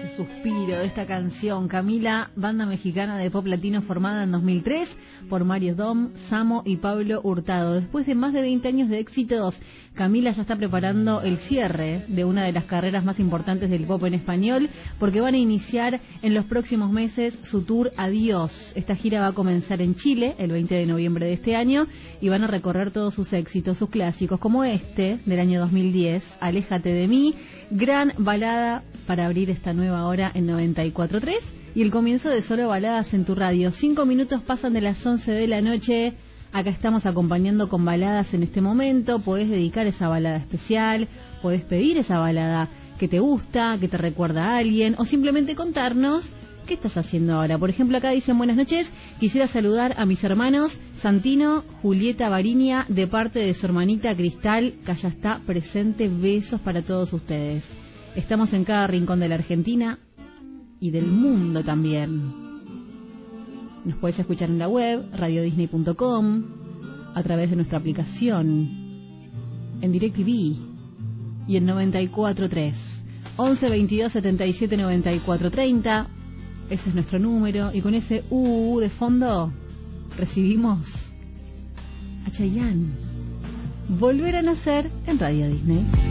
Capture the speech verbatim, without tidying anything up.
suspiro de esta canción. Camila, banda mexicana de pop latino formada en dos mil tres por Mario Dom, Samo y Pablo Hurtado. Después de más de veinte años de éxitos, Camila ya está preparando el cierre de una de las carreras más importantes del pop en español, porque van a iniciar en los próximos meses su tour Adiós. Esta gira va a comenzar en Chile el veinte de noviembre de este año y van a recorrer todos sus éxitos, sus clásicos, como este del año dos mil diez, Aléjate de mí, gran balada para abrir esta nueva hora en noventa y cuatro punto tres, y el comienzo de Solo Baladas en tu radio. Cinco minutos pasan de las once de la noche. Acá estamos acompañando con baladas en este momento. Podés dedicar esa balada especial, podés pedir esa balada que te gusta, que te recuerda a alguien, o simplemente contarnos qué estás haciendo ahora. Por ejemplo, acá dicen: buenas noches, quisiera saludar a mis hermanos Santino, Julieta Bariña, de parte de su hermanita Cristal, que allá está presente. Besos para todos ustedes. Estamos en cada rincón de la Argentina y del mundo también. Nos puedes escuchar en la web, radio disney punto com, a través de nuestra aplicación, en DirecTV y en noventa y cuatro punto tres. once veintidós setenta y siete noventa y cuatro treinta. Ese es nuestro número. Y con ese U de fondo recibimos a Chayanne. Volver a nacer en Radio Disney.